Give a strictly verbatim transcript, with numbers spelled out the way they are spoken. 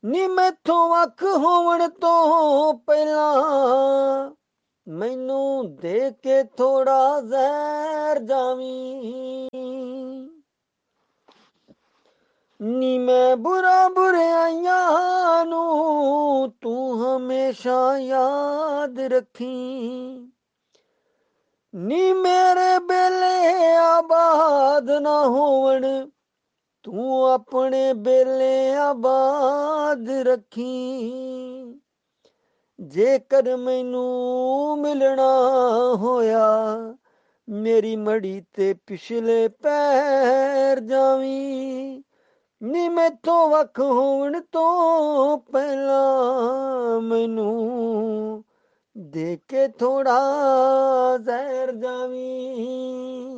ਨੀ ਮੈਥੋਂ ਵੱਖ ਹੋਵਣ ਤੋਂ ਪਹਿਲਾਂ ਮੈਨੂੰ ਦੇ ਕੇ ਥੋੜਾ ਜ਼ਹਿਰ ਜਾਵੀਂ। ਨੀ ਮੈਂ ਬੁਰਾ ਬੁਰਾਈਆਂ ਨੂੰ ਤੂੰ ਹਮੇਸ਼ਾ ਯਾਦ ਰੱਖੀਂ। ਨੀ ਮੇਰੇ ਬੇਲੇ ਆਬਾਦ ਨਾ ਹੋਵਣ ਤੂੰ ਆਪਣੇ ਬੇਲੇ ਆਬਾਦ ਰੱਖੀਂ। ਜੇਕਰ ਮੈਨੂੰ ਮਿਲਣਾ ਹੋਇਆ ਮੇਰੀ ਮੜੀ ਤੇ ਪਿਛਲੇ ਪੈਰ ਜਾਵੀਂ। ਨੀ ਮੈਥੋਂ ਵੱਖ ਹੋਣ ਤੋਂ ਪਹਿਲਾਂ ਮੈਨੂੰ ਦੇ ਕੇ ਥੋੜਾ ਜ਼ਹਿਰ ਜਾਵੀਂ।